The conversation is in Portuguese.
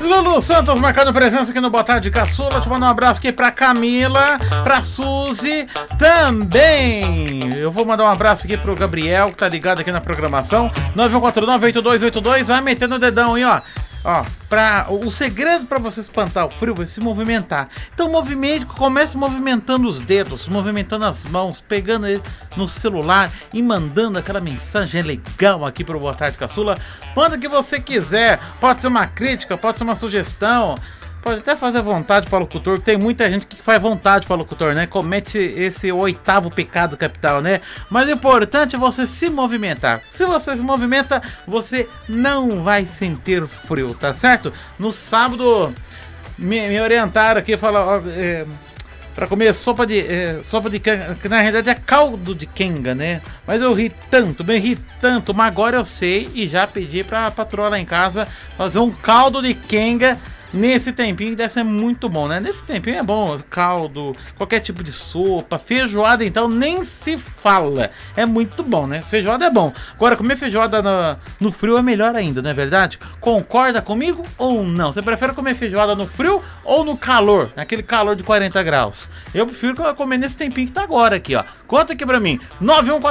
Lulu Santos marcando presença aqui no Boa Tarde Caçula. Deixa eu mandar um abraço aqui pra Camila, pra Suzy também. Eu vou mandar um abraço aqui pro Gabriel, que tá ligado aqui na programação. 9149-8282. Vai metendo o dedão aí, ó. Ó, o segredo para você espantar o frio é se movimentar. Então comece movimentando os dedos, movimentando as mãos, pegando ele no celular e mandando aquela mensagem legal aqui pro Boa Tarde Caçula. Manda o que você quiser, pode ser uma crítica, pode ser uma sugestão. Pode até fazer vontade para o locutor, tem muita gente que faz vontade para o locutor, né? Comete esse 8º pecado capital, né? Mas o importante é você se movimentar. Se você se movimenta, você não vai sentir frio, tá certo? No sábado, me orientaram aqui, falaram... para comer sopa de canga, que na realidade é caldo de quenga, né? Mas eu ri tanto, mas agora eu sei e já pedi pra patroa lá em casa fazer um caldo de quenga nesse tempinho, que deve ser muito bom, né? Nesse tempinho é bom, caldo, qualquer tipo de sopa, feijoada então nem se fala, é muito bom, né? Feijoada é bom, agora comer feijoada no frio é melhor ainda, não é verdade? Concorda comigo ou não? Você prefere comer feijoada no frio ou no calor, naquele calor de 40 graus? Eu prefiro comer nesse tempinho que tá agora aqui, ó. Conta aqui pra mim, 91